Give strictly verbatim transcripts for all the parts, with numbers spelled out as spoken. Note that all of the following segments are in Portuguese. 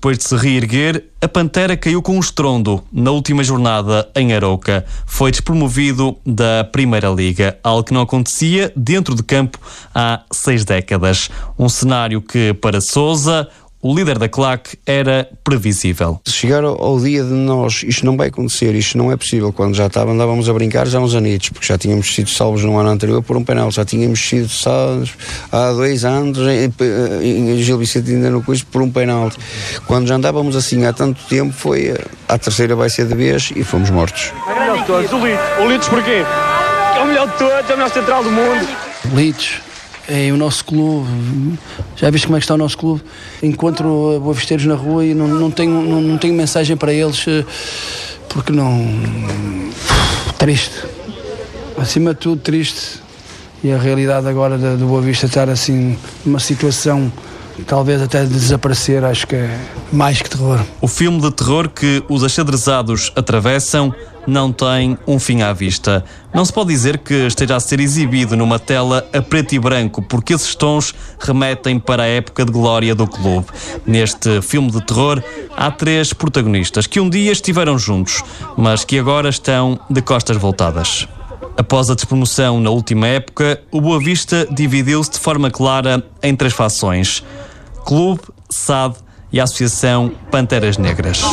depois de se reerguer, a Pantera caiu com um estrondo na última jornada em Arouca. Foi despromovido da Primeira Liga, algo que não acontecia dentro de campo há seis décadas. Um cenário que, para Sousa, o líder da claque, era previsível. Chegar ao, ao dia de nós, isto não vai acontecer, isto não é possível. Quando já estava, andávamos a brincar já uns anitos, porque já tínhamos sido salvos no ano anterior por um penal, já tínhamos sido salvos há dois anos, em, em, em Gil Vicente ainda no coisa, por um penal. Quando já andávamos assim há tanto tempo, foi a terceira vai ser de vez e fomos mortos. É o melhor de todos, o Litos. O Litos porquê? É o melhor de todos, é o melhor central do mundo. Litos é o nosso clube. Já viste como é que está o nosso clube? Encontro boavisteiros na rua e não, não, tenho, não, não tenho mensagem para eles, porque não... Triste. Acima de tudo, triste. E a realidade agora do Boa Vista estar assim numa situação talvez até de desaparecer, acho que é mais que terror. O filme de terror que os achadrezados atravessam não tem um fim à vista. Não se pode dizer que esteja a ser exibido numa tela a preto e branco, porque esses tons remetem para a época de glória do clube. Neste filme de terror há três protagonistas que um dia estiveram juntos, mas que agora estão de costas voltadas. Após a despromoção na última época, o Boa Vista dividiu-se de forma clara em três fações: Clube, S A D e a Associação Panteras Negras.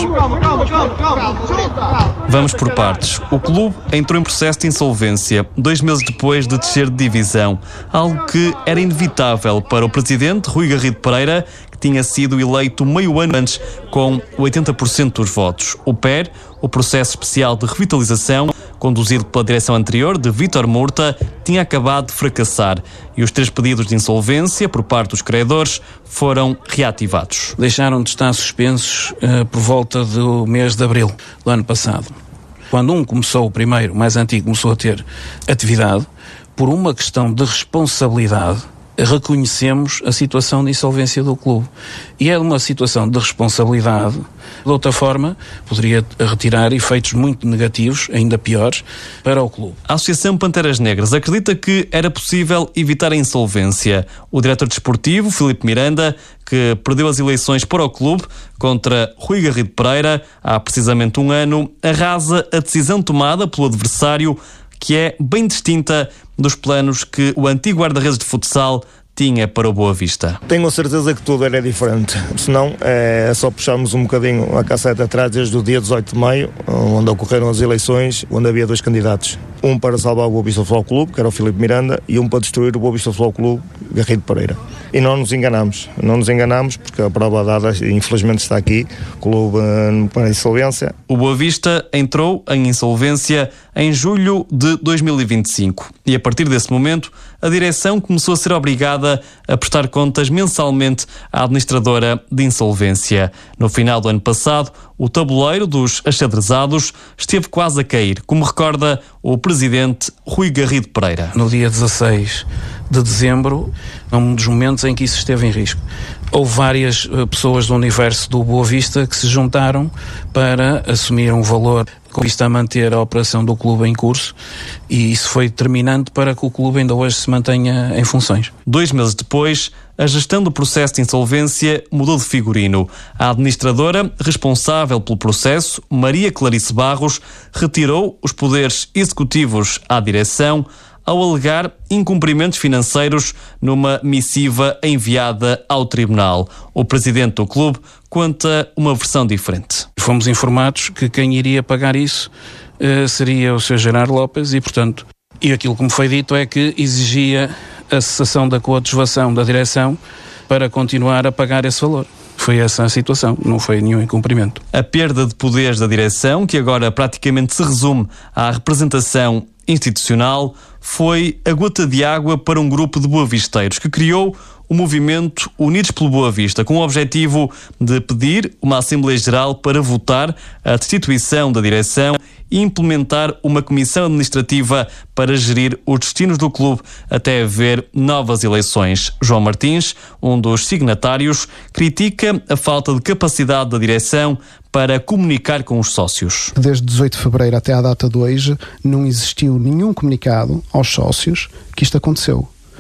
Vamos por partes. O clube entrou em processo de insolvência dois meses depois de descer de divisão, algo que era inevitável para o presidente Rui Garrido Pereira, que tinha sido eleito meio ano antes com oitenta por cento dos votos. O P E R, o processo especial de revitalização, conduzido pela direção anterior de Vítor Murta, tinha acabado de fracassar e os três pedidos de insolvência por parte dos credores foram reativados. Deixaram de estar suspensos uh, por volta do mês de abril do ano passado. Quando um começou, o primeiro, o mais antigo, começou a ter atividade, por uma questão de responsabilidade, reconhecemos a situação de insolvência do clube. E é uma situação de responsabilidade. De outra forma, poderia retirar efeitos muito negativos, ainda piores, para o clube. A Associação Panteras Negras acredita que era possível evitar a insolvência. O diretor desportivo, Filipe Miranda, que perdeu as eleições para o clube contra Rui Garrido Pereira há precisamente um ano, arrasa a decisão tomada pelo adversário, que é bem distinta dos planos que o antigo guarda-redes de futsal tinha para o Boa Vista. Tenho a certeza que tudo era diferente, senão é só puxarmos um bocadinho a cassete atrás desde o dia dezoito de maio, onde ocorreram as eleições, onde havia dois candidatos. Um para salvar o Boa Vista Futebol Clube, que era o Filipe Miranda, e um para destruir o Boa Vista Futebol Clube, Garrido Pereira. E não nos enganamos, não nos enganamos, porque a prova dada, infelizmente, está aqui, o clube para a insolvência. O Boa Vista entrou em insolvência em julho de dois mil e vinte e cinco e a partir desse momento a direção começou a ser obrigada a prestar contas mensalmente à administradora de insolvência. No final do ano passado, o tabuleiro dos achadrezados esteve quase a cair, como recorda o presidente Rui Garrido Pereira. No dia dezasseis de dezembro, é um dos momentos em que isso esteve em risco. Houve várias uh, pessoas do universo do Boa Vista que se juntaram para assumir um valor com vista a manter a operação do clube em curso, e isso foi determinante para que o clube ainda hoje se mantenha em funções. Dois meses depois, a gestão do processo de insolvência mudou de figurino. A administradora responsável pelo processo, Maria Clarice Barros, retirou os poderes executivos à direção ao alegar incumprimentos financeiros numa missiva enviada ao tribunal. O presidente do clube conta uma versão diferente. Fomos informados que quem iria pagar isso uh, seria o senhor Gerardo Lopes e, portanto, e aquilo que me foi dito é que exigia a cessação da coadjuvação da direção para continuar a pagar esse valor. Foi essa a situação, não foi nenhum incumprimento. A perda de poderes da direção, que agora praticamente se resume à representação institucional, foi a gota de água para um grupo de boavisteiros que criou o movimento Unidos pelo Boa Vista, com o objetivo de pedir uma Assembleia Geral para votar a destituição da direção e implementar uma comissão administrativa para gerir os destinos do clube até haver novas eleições. João Martins, um dos signatários, critica a falta de capacidade da direção para comunicar com os sócios. Desde dezoito de fevereiro até à data de hoje, não existiu nenhum comunicado aos sócios que isto aconteceu.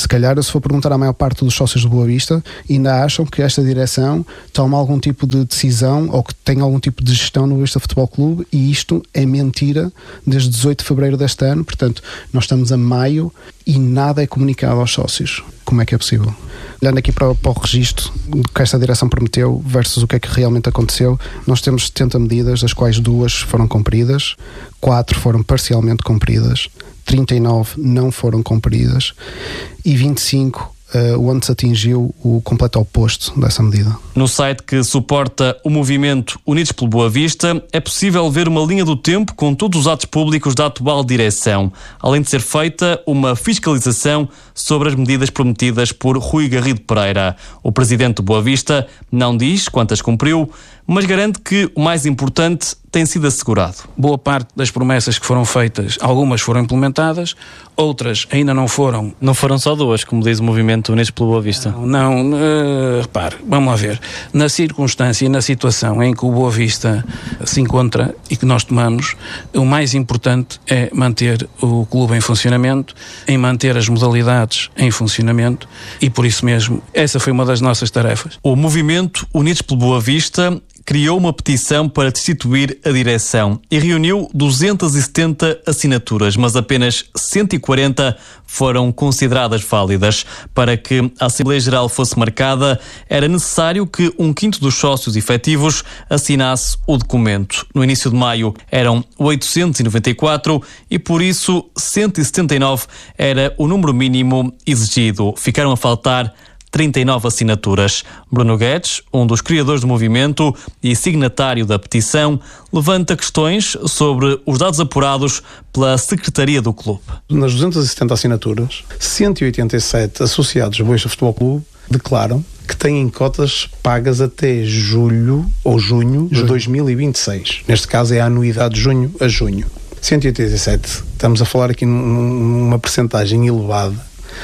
Se calhar, se for perguntar à maior parte dos sócios do Boa Vista, ainda acham que esta direção toma algum tipo de decisão ou que tem algum tipo de gestão no Boa Vista Futebol Clube, e isto é mentira desde dezoito de fevereiro deste ano. Portanto, nós estamos a maio e nada é comunicado aos sócios. Como é que é possível? Olhando aqui para, para o registro que esta direção prometeu versus o que é que realmente aconteceu, nós temos setenta medidas, das quais duas foram cumpridas, quatro foram parcialmente cumpridas, trinta e nove não foram cumpridas e vinte e cinco Uh, onde se atingiu o completo oposto dessa medida. No site que suporta o movimento Unidos pelo Boa Vista, é possível ver uma linha do tempo com todos os atos públicos da atual direção, além de ser feita uma fiscalização sobre as medidas prometidas por Rui Garrido Pereira. O presidente do Boa Vista não diz quantas cumpriu, mas garante que o mais importante tem sido assegurado. Boa parte das promessas que foram feitas, algumas foram implementadas, outras ainda não foram. Não foram só duas, como diz o movimento Unidos pelo Boa Vista? Não, não uh, repare, vamos lá ver. Na circunstância e na situação em que o Boa Vista se encontra e que nós tomamos, o mais importante é manter o clube em funcionamento, em manter as modalidades em funcionamento, e por isso mesmo, essa foi uma das nossas tarefas. O movimento Unidos pelo Boa Vista criou uma petição para destituir a direção e reuniu duzentas e setenta assinaturas, mas apenas cento e quarenta foram consideradas válidas. Para que a Assembleia Geral fosse marcada, era necessário que um quinto dos sócios efetivos assinasse o documento. No início de maio eram oitocentos e noventa e quatro e, por isso, cento e setenta e nove era o número mínimo exigido. Ficaram a faltar trinta e nove assinaturas. Bruno Guedes, um dos criadores do movimento e signatário da petição, levanta questões sobre os dados apurados pela Secretaria do Clube. Nas duzentas e setenta assinaturas, cento e oitenta e sete associados ao Boa Vista Futebol Clube declaram que têm cotas pagas até julho ou junho de dois mil e vinte e seis. Neste caso é a anuidade de junho a junho. cento e oitenta e sete, estamos a falar aqui numa percentagem elevada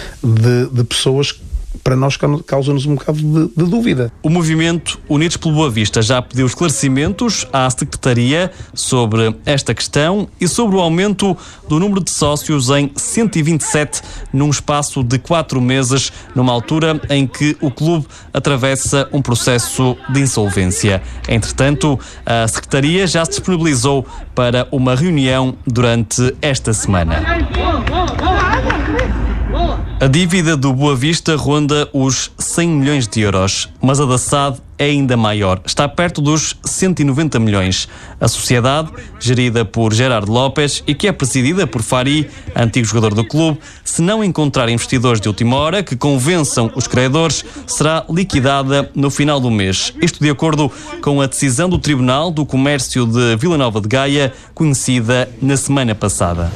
de, de pessoas que para nós causa-nos um bocado de, de dúvida. O movimento Unidos pelo Boa Vista já pediu esclarecimentos à Secretaria sobre esta questão e sobre o aumento do número de sócios em cento e vinte e sete num espaço de quatro meses, numa altura em que o clube atravessa um processo de insolvência. Entretanto, a Secretaria já se disponibilizou para uma reunião durante esta semana. A dívida do Boa Vista ronda os cem milhões de euros, mas a da S A D é ainda maior. Está perto dos cento e noventa milhões. A sociedade, gerida por Gerardo Lopes e que é presidida por Fari, antigo jogador do clube, se não encontrar investidores de última hora que convençam os credores, será liquidada no final do mês. Isto de acordo com a decisão do Tribunal do Comércio de Vila Nova de Gaia, conhecida na semana passada.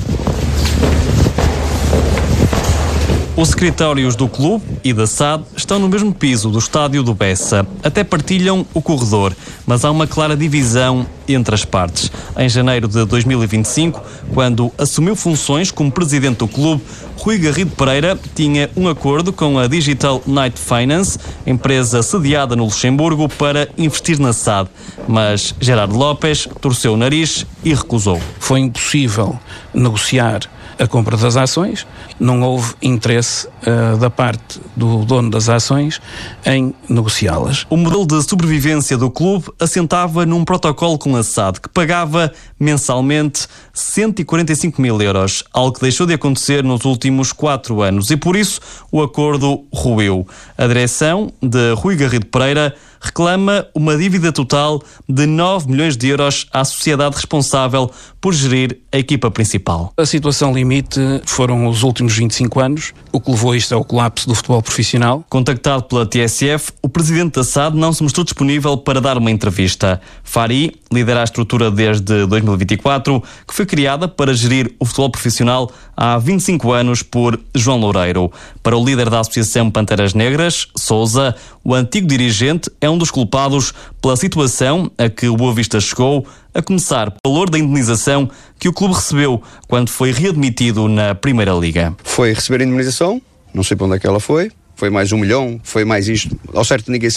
Os escritórios do clube e da S A D estão no mesmo piso do estádio do Bessa. Até partilham o corredor, mas há uma clara divisão entre as partes. Em janeiro de dois mil e vinte e cinco, quando assumiu funções como presidente do clube, Rui Garrido Pereira tinha um acordo com a Digital Night Finance, empresa sediada no Luxemburgo, para investir na S A D. Mas Gerardo Lopes torceu o nariz e recusou. Foi impossível negociar a compra das ações, não houve interesse uh, da parte do dono das ações em negociá-las. O modelo de sobrevivência do clube assentava num protocolo com a S A D que pagava mensalmente cento e quarenta e cinco mil euros, algo que deixou de acontecer nos últimos quatro anos e por isso o acordo ruiu. A direção de Rui Garrido Pereira reclama uma dívida total de nove milhões de euros à sociedade responsável por gerir a equipa principal. A situação limite foram os últimos vinte e cinco anos, o que levou isto ao colapso do futebol profissional. Contactado pela T S F, o presidente da S A D não se mostrou disponível para dar uma entrevista. Fari lidera a estrutura desde dois mil e vinte e quatro, que foi criada para gerir o futebol profissional há vinte e cinco anos por João Loureiro. Para o líder da Associação Panteras Negras, Sousa, o antigo dirigente é um dos culpados pela situação a que o Boa Vista chegou, a começar pelo valor da indemnização que o clube recebeu quando foi readmitido na Primeira Liga. Foi receber a indemnização, não sei para onde é que ela foi, foi mais um milhão, foi mais isto, ao certo ninguém sabe,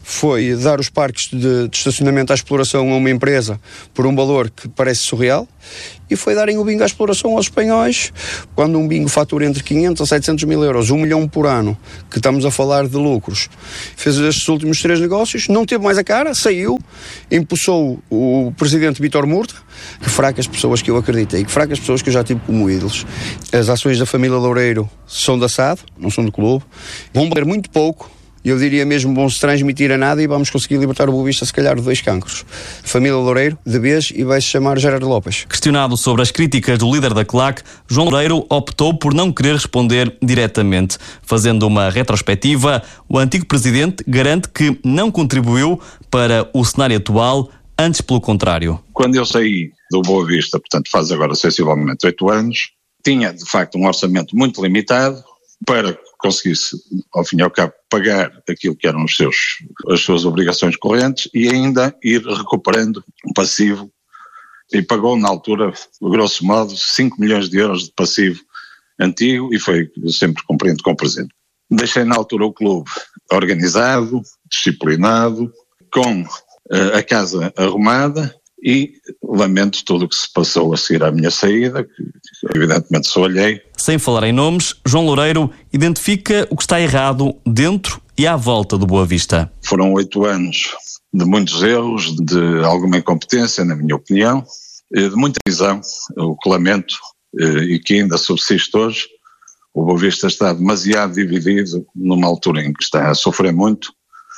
foi dar os parques de, de estacionamento à exploração a uma empresa por um valor que parece surreal, e foi darem o bingo à exploração aos espanhóis, quando um bingo fatura entre quinhentos a setecentos mil euros, um milhão por ano, que estamos a falar de lucros. Fez estes últimos três negócios, não teve mais a cara, saiu, impulsou o presidente Vítor Murta, que fracas pessoas que eu acreditei, que fracas pessoas que eu já tive como ídolos. As ações da família Loureiro são da S A D, não são do clube, vão valer muito pouco. Eu diria mesmo, vão se transmitir a nada, e vamos conseguir libertar o Boa Vista, se calhar, de dois cancros. Família Loureiro, de vez, e vai-se chamar Gerardo Lopes. Questionado sobre as críticas do líder da claque, João Loureiro optou por não querer responder diretamente. Fazendo uma retrospectiva, o antigo presidente garante que não contribuiu para o cenário atual, antes pelo contrário. Quando eu saí do Boa Vista, portanto faz agora sensivelmente oito anos, tinha de facto um orçamento muito limitado para conseguisse, ao fim e ao cabo, pagar aquilo que eram os seus, as suas obrigações correntes e ainda ir recuperando um passivo, e pagou na altura, grosso modo, cinco milhões de euros de passivo antigo, e foi sempre cumprindo com o presente. Deixei na altura o clube organizado, disciplinado, com uh, a casa arrumada, e lamento tudo o que se passou a seguir à minha saída, que evidentemente sou alheio. Sem falar em nomes, João Loureiro identifica o que está errado dentro e à volta do Boa Vista. Foram oito anos de muitos erros, de alguma incompetência, na minha opinião, de muita visão, o que lamento e que ainda subsiste hoje. O Boa Vista está demasiado dividido numa altura em que está a sofrer muito,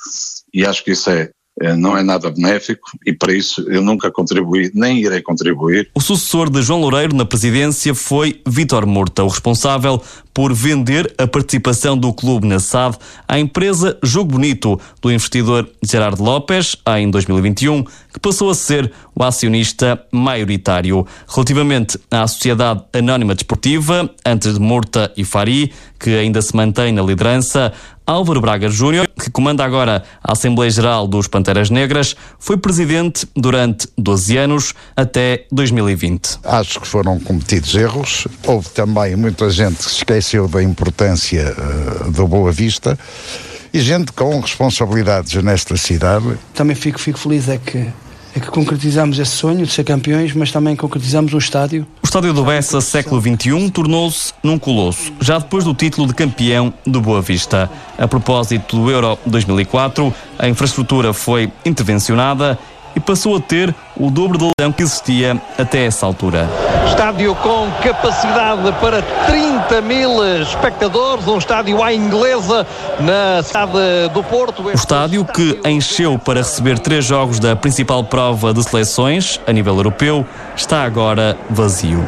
e acho que isso é não é nada benéfico, e para isso eu nunca contribuí, nem irei contribuir. O sucessor de João Loureiro na presidência foi Vítor Murta, o responsável por vender a participação do clube na S A D à empresa Jogo Bonito, do investidor Gerardo Lopes, em dois mil e vinte e um, que passou a ser o acionista maioritário. Relativamente à Sociedade Anónima Desportiva, antes de Murta e Fari, que ainda se mantém na liderança, Álvaro Braga Júnior, que comanda agora a Assembleia Geral dos Panteras Negras, foi presidente durante doze anos, até dois mil e vinte. Acho que foram cometidos erros. Houve também muita gente que se esqueceu da importância uh, do Boa Vista, e gente com responsabilidades nesta cidade. Também fico, fico feliz é que é que concretizamos esse sonho de ser campeões, mas também concretizamos um estádio. O estádio do Bessa, século vinte e um, tornou-se num colosso, já depois do título de campeão do Boa Vista. A propósito do Euro dois mil e quatro, a infraestrutura foi intervencionada e passou a ter o dobro de leilão que existia até essa altura. Estádio com capacidade para trinta mil espectadores, um estádio à inglesa na cidade do Porto. O estádio, que encheu para receber três jogos da principal prova de seleções a nível europeu, está agora vazio.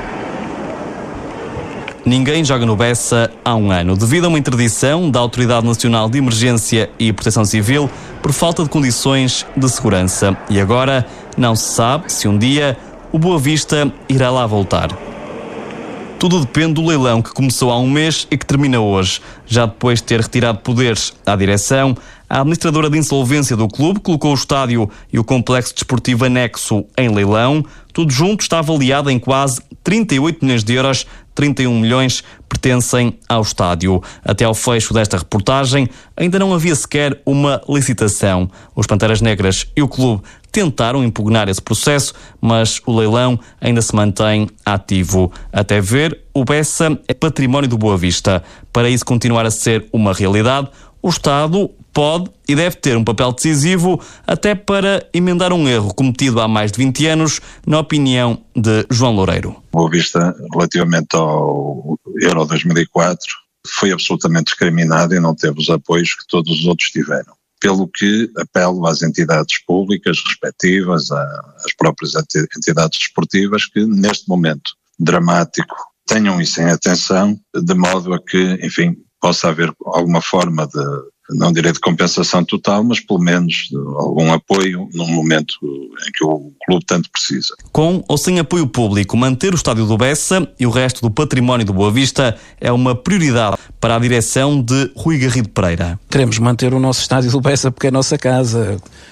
Ninguém joga no Bessa há um ano, devido a uma interdição da Autoridade Nacional de Emergência e Proteção Civil por falta de condições de segurança. E agora não se sabe se um dia o Boa Vista irá lá voltar. Tudo depende do leilão que começou há um mês e que termina hoje. Já depois de ter retirado poderes à direção, a administradora de insolvência do clube colocou o estádio e o complexo desportivo anexo em leilão. Tudo junto está avaliado em quase trinta e oito milhões de euros, trinta e um milhões pertencem ao estádio. Até ao fecho desta reportagem, ainda não havia sequer uma licitação. Os Panteras Negras e o clube tentaram impugnar esse processo, mas o leilão ainda se mantém ativo. Até ver, o Bessa é património do Boa Vista. Para isso continuar a ser uma realidade, o Estado pode e deve ter um papel decisivo até para emendar um erro cometido há mais de vinte anos, na opinião de João Loureiro. Boa Vista, relativamente ao Euro dois mil e quatro, foi absolutamente discriminado e não teve os apoios que todos os outros tiveram. Pelo que apelo às entidades públicas respectivas, às próprias entidades desportivas, que neste momento dramático tenham isso em atenção, de modo a que, enfim, possa haver alguma forma de, não direi de compensação total, mas pelo menos algum apoio num momento em que o clube tanto precisa. Com ou sem apoio público, manter o estádio do Bessa e o resto do património do Boa Vista é uma prioridade para a direção de Rui Garrido Pereira. Queremos manter o nosso estádio do Bessa porque é a nossa casa.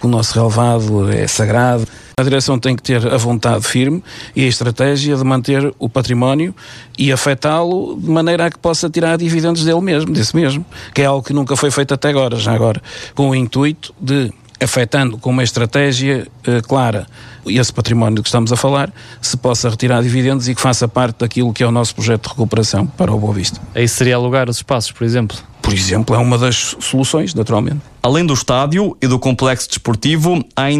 que o nosso relevado é sagrado. A direção tem que ter a vontade firme e a estratégia de manter o património e afetá-lo de maneira a que possa tirar dividendos dele mesmo, desse mesmo, que é algo que nunca foi feito até agora, já agora, com o intuito de, afetando com uma estratégia eh, clara esse património que estamos a falar, se possa retirar dividendos e que faça parte daquilo que é o nosso projeto de recuperação para o Boa Vista. Aí seria alugar os espaços, por exemplo? Por exemplo, é uma das soluções, naturalmente. Além do estádio e do complexo desportivo, há ainda